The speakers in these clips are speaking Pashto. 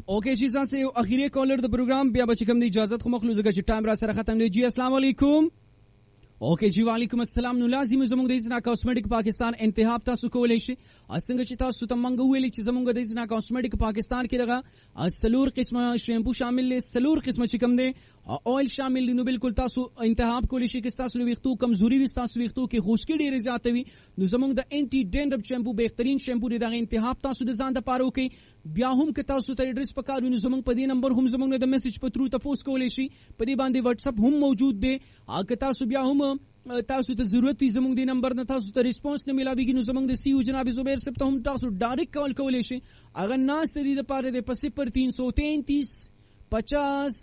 اوکے جی ځان سه اخیری کالر د پروګرام بیا به کوم دی اجازه خو مخلوزه چې ټایم را سره ختم دی جی السلام علیکم اوکے جی وعلیکم السلام نو لازم زموږ د ازنا کاسمیټک پاکستان انتخاب تاسو کولای شي څنګه چې تاسو ته منګو ویل چې زموږ د ازنا کاسمیټک پاکستان کې دغه سلور قسمه شیمپو شامل دي سلور قسمه چې کوم دي اویل شامل دي نو بالکل تاسو انتخاب کولای شي چې تاسو ویختو کمزوري وي تاسو ویختو کې خشکی ډیره زیاته وي نو زموږ د انټي ډینډرپ شیمپو بهترین شیمپو دی دغه انتخاب تاسو د ځان د پاره وکي بیا هم که تاسو ته ایډریس پکارو نو زموږ په دې نمبر هم زموږ د میسج په ترو تاسو کولای شي په دې باندې واتس اپ هم موجود دی اګه تاسو بیا هم تاسو ته ضرورت وي زموږ د نمبر نه تاسو ته ریسپانس نه ملاويږي نو زموږ د سیو جناب زبیر صاحب ته هم تاسو ډایرکټ کال کولای شي اگر ناس ته د پاره د 0333 50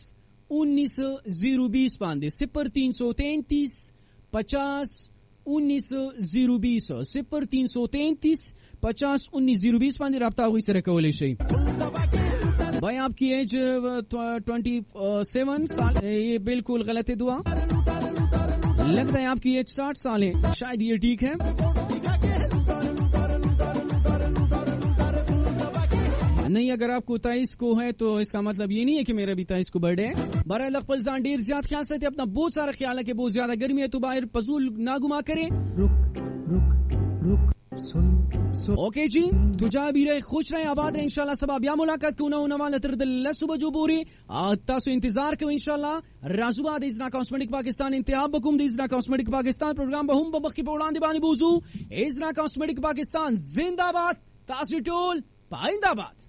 19 باندې 0333 50 19 0333 50 19 باندې رابطه وي سره کولای شي भाई आपकी एज 27 साल ये बिल्कुल गलत है दुआ लगता है आपकी एज 60 साल है शायद ये ठीक है नहीं अगर आपको 23 को है तो इसका मतलब ये नहीं है कि मेरा भी 23 को बर्थडे है बहरहाल अकबल जान ढेर ज्यादा ख्याल से अपना बहुत सारा ख्याल है कि बहुत ज्यादा गर्मी है तो बाहर फजूल ना घुमा करे रुक सुन ओके जी तुझा भी रहे खुश रहे आबाद रहे इंशाल्लाह सब अब या मुलाकात क्यों ना होने वाला तरदल्ला सुबह जो बोरी तासु इंतजार करो इंशाल्लाह राजुबा दे इजना कॉस्मेटिक पाकिस्तान इंतहाब बकुम दे इजना कॉस्मेटिक पाकिस्तान प्रोग्राम बहुम बबकी पौड़ान दे बानी बुजू इजना कॉस्मेटिक पाकिस्तान जिंदाबाद तासु टोल पाइंदाबाद